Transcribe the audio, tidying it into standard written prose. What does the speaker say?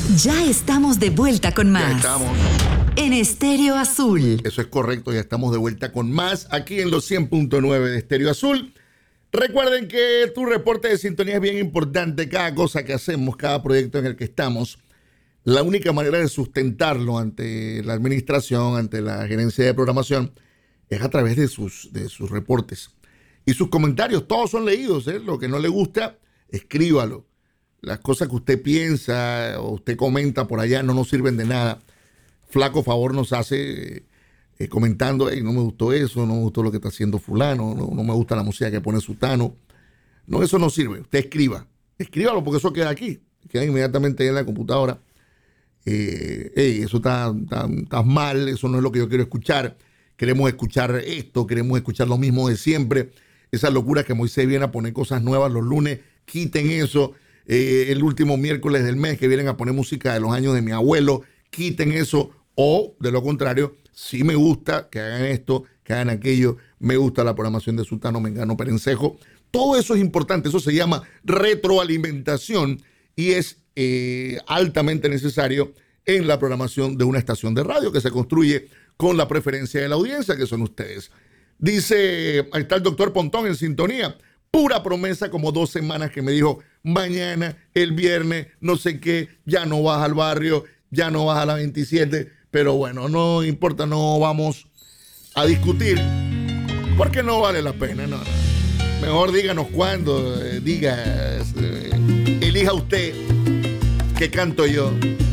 Ya estamos de vuelta con más. Ya estamos. En Estéreo Azul. Eso es correcto, ya estamos de vuelta con más aquí en los 100.9 de Estéreo Azul. Recuerden que tu reporte de sintonía es bien importante. Cada cosa que hacemos, cada proyecto en el que estamos, la única manera de sustentarlo ante la administración, ante la gerencia de programación, es a través de sus reportes. Y sus comentarios, todos son leídos, ¿eh? Lo que no le gusta, escríbalo. Las cosas que usted piensa o usted comenta por allá no nos sirven de nada. Flaco favor nos hace comentando, hey, no me gustó eso, no me gustó lo que está haciendo fulano, no me gusta la música que pone sutano. No, eso no sirve. Usted escríbalo porque eso queda aquí, queda inmediatamente en la computadora. Hey, eso está mal, eso no es lo que yo quiero escuchar. Queremos escuchar esto, queremos escuchar lo mismo de siempre. Esa locura que Moisés viene a poner cosas nuevas los lunes, quiten eso. El último miércoles del mes que vienen a poner música de los años de mi abuelo, quiten eso. O, de lo contrario, sí me gusta que hagan esto, que hagan aquello, me gusta la programación de Sultano, Mengano, Perencejo. Todo eso es importante, eso se llama retroalimentación y es altamente necesario en la programación de una estación de radio que se construye con la preferencia de la audiencia, que son ustedes. Dice, ahí está el doctor Pontón en sintonía, pura promesa, como 2 semanas que me dijo, mañana, el viernes, no sé qué, ya no vas al barrio, ya no vas a la 27, pero bueno, no importa, no vamos a discutir, porque no vale la pena, no. Mejor díganos cuándo, elija usted qué canto yo.